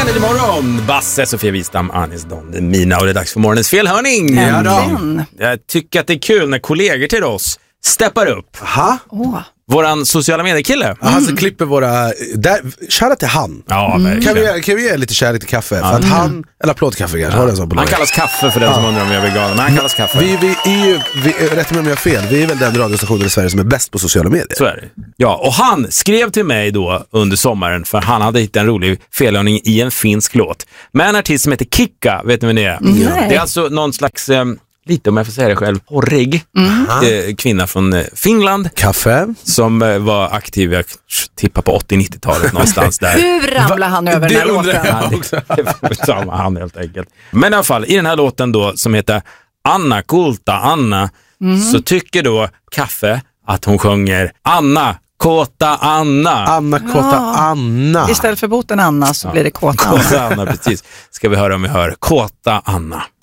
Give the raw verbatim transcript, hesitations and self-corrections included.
Äntligen imorgon. Basse, Sofia Wistam, Anis Don, Mina, och det är dags för morgonens felhörning. Ja, då. Jag tycker att det är kul när kollegor till oss steppar upp. Aha. Åh. Våran sociala mediekille. Mm. Han som klipper våra... Där, kära till han. Ja, Kan verkligen. vi, kan vi ge lite kärlek till kaffe? För att han... Eller applådkaffe kanske. Har det så på Han laget? kallas Kaffe för den som undrar om jag är vegan. Men han kallas Kaffe. Vi, vi är ju... Vi, rätt mig om jag har fel. Vi är väl den radiostationen i Sverige som är bäst på sociala medier. Så är det. Ja, och han skrev till mig då under sommaren för han hade hittat en rolig felhörning i en finsk låt. Med en artist som heter Kikka, vet ni vad det är? Nej. Det är alltså någon slags... Eh, lite om jag får säga det själv, horrig eh, kvinna från eh, Finland Kaffe. som eh, var aktiv, jag tippar på åttio-nittiotalet någonstans där. Hur ramlar han över den här Det undrar låten? jag. Ja, det, det får vi ta med han helt enkelt. Men i alla fall, i den här låten då som heter Anna Kulta Anna så tycker då Kaffe att hon sjunger Anna Kåta Anna. Anna Kåta Ja. Anna. Istället för boten Anna så blir det kåtan. Kåta Anna, precis. Ska vi höra om vi hör Kåta Anna.